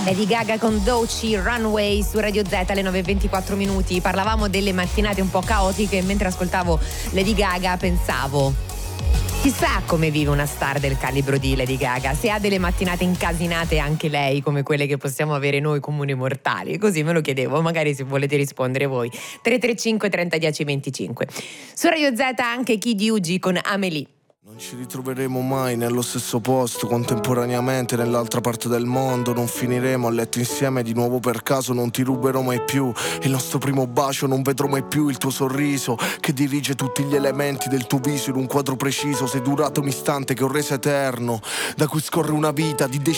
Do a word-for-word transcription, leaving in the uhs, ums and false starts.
Lady Gaga con Doechii, Runway su Radio Z alle nove e ventiquattro minuti. Parlavamo delle mattinate un po' caotiche, mentre ascoltavo Lady Gaga pensavo: chissà come vive una star del calibro di Lady Gaga, se ha delle mattinate incasinate anche lei come quelle che possiamo avere noi comuni mortali. Così me lo chiedevo, magari se volete rispondere voi. tre tre cinque trenta dieci venticinque. Su Radio Z anche Kid Yugi con Amelie. Non ci ritroveremo mai nello stesso posto, contemporaneamente nell'altra parte del mondo. Non finiremo a letto insieme di nuovo per caso. Non ti ruberò mai più il nostro primo bacio. Non vedrò mai più il tuo sorriso che dirige tutti gli elementi del tuo viso in un quadro preciso. Sei durato un istante che ho reso eterno, da cui scorre una vita di decisione